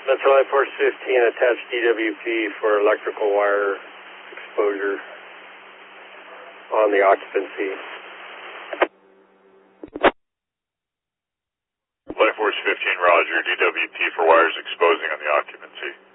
Metro Life Force 15, attached DWP for electrical wire exposure on the occupancy. Life Force 15, roger. DWP for wires exposing on the occupancy.